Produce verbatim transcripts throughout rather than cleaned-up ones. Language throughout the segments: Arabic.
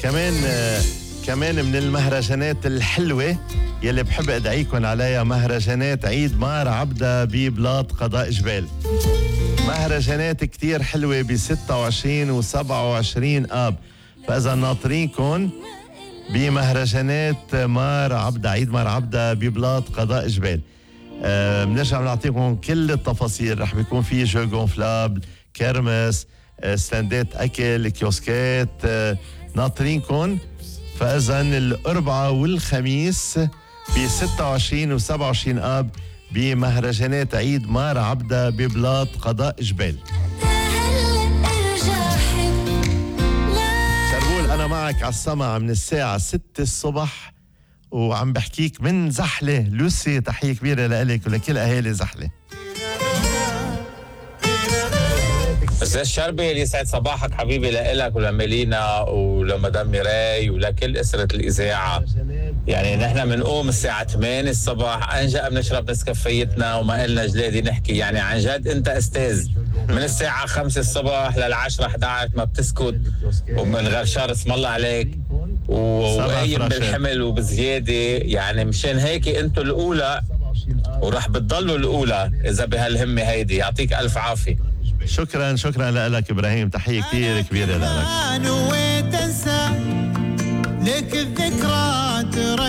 كمان آه كمان من المهرجانات الحلوة يلي بحب أدعيكم عليها مهرجانات عيد مار عبدة ببلاط قضاء جبال. مهرجانات كتير حلوة ب ستة وعشرين و سبعة وعشرين آب، فإذا ناطرينكم بمهرجانات مار عبدة، عيد مار عبدة ببلاط قضاء جبال. آه بنرجع بنعطيكم كل التفاصيل. رح بيكون في جو غونفلابل، كرمس، آه ستاندات أكل، كيوسكات، آه ناطرينكم. فإذا الأربعاء والخميس ب ستة وعشرين و سبعة وعشرين آب بمهرجانات عيد مار عبدة ببلاط قضاء جبال. شربول أنا معك على السمع من الساعة ستة الصبح وعم بحكيك من زحلة. لوسي تحية كبيرة لإلك ولكل أهالي زحلة. أستاذ شربل يسعد صباحك حبيبي لإلك ولميلينا ولمدام ميراي ولكل أسرة الإذاعة. يعني نحن بنقوم الساعة ثمانية الصبح أنجا بنشرب نسكافيتنا وما إلنا جلادي نحكي. يعني عن جد أنت أستاذ من الساعة خمسة الصبح للعشرة أحد عشر ما بتسكت ومن غير شر اسم الله عليك وقايم بالحمل وبزيادة. يعني مشان هيك أنتوا الأولى ورح بتضلوا الأولى إذا بهالهمة هيدي. يعطيك ألف عافية. شكرا شكرا لك إبراهيم، تحية كتير كبيرة لك. نويت انسى لك الذكرى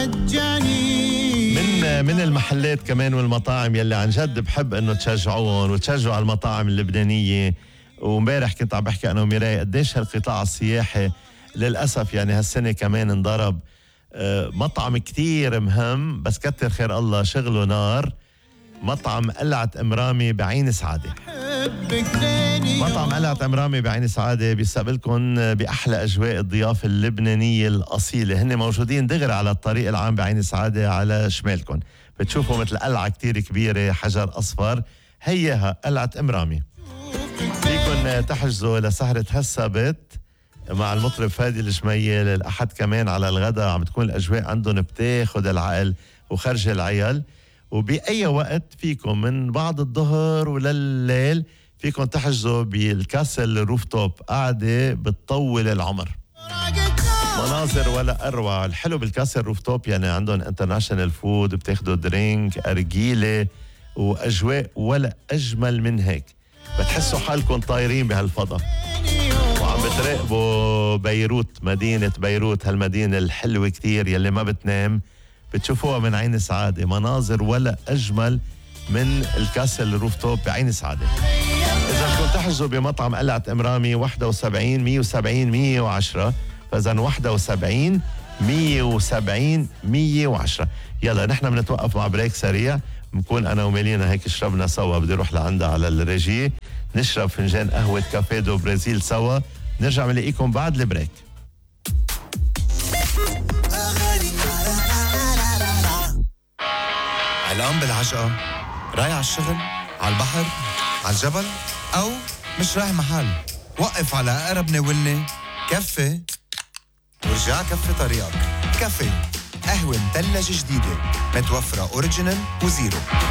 ترجعني. من من المحلات كمان والمطاعم يلي عن جد بحب انه تشجعوهم وتشجعوا على المطاعم اللبنانية. ومبارح كنت عم بحكي انا وميراي قديش هالقطاع السياحي للأسف يعني هالسنة كمان انضرب. مطعم كتير مهم بس كتر خير الله شغله نار، مطعم قلعة امرامي بعين سعادة. مطعم قلعة امرامي بعين سعادة بيستقبلكم بأحلى أجواء الضيافة اللبنانية الأصيلة. هن موجودين دغري على الطريق العام بعين سعادة على شمالكم. بتشوفوا مثل قلعة كتير كبيرة حجر أصفر، هيها قلعة امرامي. فيكن تحجزوا لسهرة هالسبت مع المطرب فادي الجميل. الأحد كمان على الغداء عم تكون الأجواء عندهم بتاخد العقل وخرج العيال. وبأي وقت فيكم من بعد الظهر ولليل فيكم تحجزوا بالكاسل روفتوب، قاعدة بتطول العمر، مناظر ولا أروع. الحلو بالكاسل روفتوب يعني عندهم انترناشنال فود، بتاخدوا درينك، أرجيلة وأجواء ولا أجمل من هيك. بتحسوا حالكم طايرين بهالفضاء وعم بتراقبوا بيروت، مدينة بيروت، هالمدينة الحلوة كتير يلي ما بتنام. بتشوفوها من عين سعادة، مناظر ولا أجمل من الكاسل روفتوب بعين سعادة. إذا كنت تحجزوا بمطعم قلعة امرامي واحد وسبعين مية وسبعين مية وعشرة، فإذا واحد وسبعين مية وسبعين مية وعشرة. يلا نحن بنتوقف مع بريك سريع، بنكون أنا وميلينا هيك شربنا سوا. بدي أروح لعندها على الريجي نشرب فنجان قهوة كافيه دو برازيل سوا. نرجع بنلاقيكم بعد البريك. علقان بالعجقة، رايح على الشغل، على البحر، على الجبل، أو مش رايح محل. وقف على أقرب ناولني كفي ورجع كفي طريقك. كفي قهوة مثلجة جديدة متوفرة أوريجينال وزيرو.